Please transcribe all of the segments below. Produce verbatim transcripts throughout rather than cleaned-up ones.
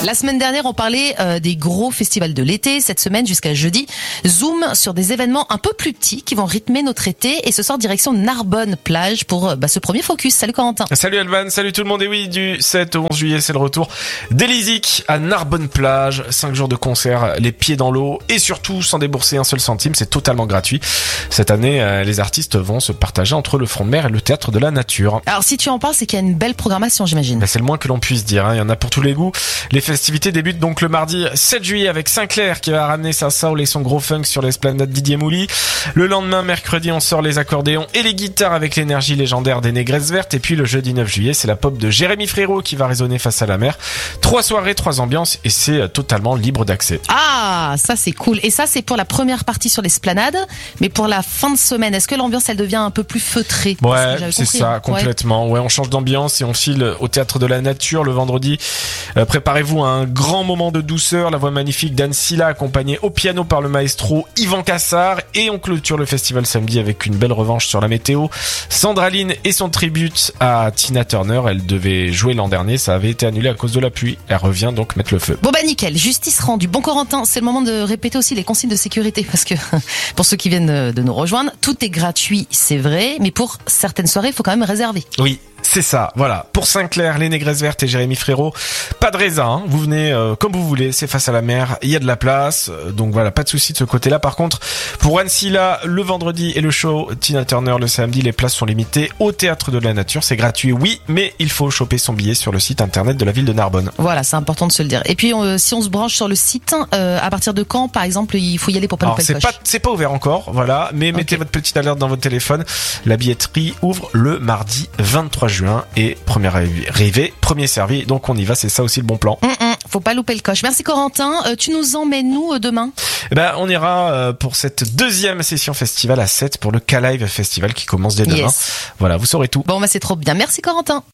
La semaine dernière, on parlait euh, des gros festivals de l'été. Cette semaine, jusqu'à jeudi, zoom sur des événements un peu plus petits qui vont rythmer notre été. Et ce soir, direction Narbonne-Plage pour euh, bah, ce premier focus. Salut Corentin. Salut Alban, salut tout le monde. Et oui, du sept au onze juillet, c'est le retour d'Elisic à Narbonne-Plage. cinq jours de concert, les pieds dans l'eau et surtout sans débourser un seul centime. C'est totalement gratuit. Cette année, euh, les artistes vont se partager entre le front de mer et le théâtre de la nature. Alors si tu en parles, c'est qu'il y a une belle programmation, j'imagine. Ben, c'est le moins que l'on puisse dire, hein. Il y en a pour tous les goûts. Les festivités débutent donc le mardi sept juillet avec Sinclair qui va ramener sa soul et son gros funk sur l'esplanade Didier Mouly. Le lendemain, mercredi, on sort les accordéons et les guitares avec l'énergie légendaire des Négresses Vertes. Et puis le jeudi neuf juillet, c'est la pop de Jérémy Frérot qui va résonner face à la mer. Trois soirées, trois ambiances et c'est totalement libre d'accès. Ah, ça c'est cool. Et ça c'est pour la première partie sur l'esplanade. Mais pour la fin de semaine, est-ce que l'ambiance elle devient un peu plus feutrée? Ouais, c'est compris, ça, hein. complètement. Ouais. ouais, on change d'ambiance et on file au théâtre de la nature le vendredi. Euh, préparez-vous à un grand moment de douceur. La voix magnifique d'Anne Silla accompagnée au piano par le maestro Yvan Cassard. Et on clôture le festival samedi avec une belle revanche sur la météo. Sandraline et son tribute à Tina Turner. Elle devait jouer l'an dernier, ça avait été annulé à cause de la pluie. Elle revient donc mettre le feu. Bon bah nickel, justice rendue. Bon Corentin, c'est le moment de répéter aussi les consignes de sécurité parce que pour ceux qui viennent de nous rejoindre, tout est gratuit, c'est vrai, mais pour certaines soirées, il faut quand même réserver. Oui. C'est ça, voilà. Pour Sinclair, les Négresses Vertes et Jérémy Frérot, pas de raisin, hein. Vous venez euh, comme vous voulez, c'est face à la mer, il y a de la place, euh, donc voilà, pas de souci de ce côté-là. Par contre, pour Anne Silla, le vendredi et le show Tina Turner le samedi, les places sont limitées au Théâtre de la Nature. C'est gratuit, oui, mais il faut choper son billet sur le site internet de la ville de Narbonne. Voilà, c'est important de se le dire. Et puis, euh, si on se branche sur le site, euh, à partir de quand, par exemple, il faut y aller pour pas louper le coche? C'est pas, c'est pas ouvert encore, voilà, mais okay. Mettez votre petite alerte dans votre téléphone. La billetterie ouvre le mardi vingt-trois juin et première arrivée, premier servi, donc on y va, c'est ça aussi le bon plan. Mmh, mmh, faut pas louper le coche. Merci Corentin, euh, tu nous emmènes nous euh, demain? Eh ben, on ira euh, pour cette deuxième session festival à sept pour le K-Live Festival qui commence dès demain. Yes. Voilà, vous saurez tout. Bon bah c'est trop bien, merci Corentin.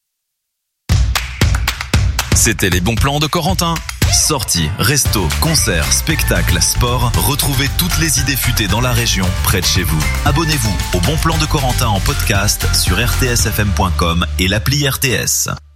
C'était les bons plans de Corentin. Sorties, restos, concerts, spectacles, sport, retrouvez toutes les idées futées dans la région, près de chez vous. Abonnez-vous au Bon Plan de Corentin en podcast sur r t s f m point com et l'appli R T S.